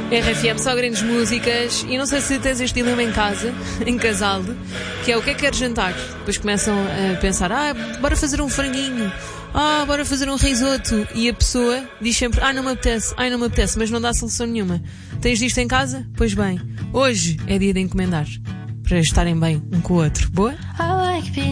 RFM, só grandes músicas. E não sei se tens este dilema em casa, em casal, que é o que é que queres jantar. Depois começam a pensar, bora fazer um franguinho, bora fazer um risoto. E a pessoa diz sempre, não me apetece, mas não dá solução nenhuma. Tens disto em casa? Pois bem, hoje é dia de encomendar, para estarem bem um com o outro. Boa?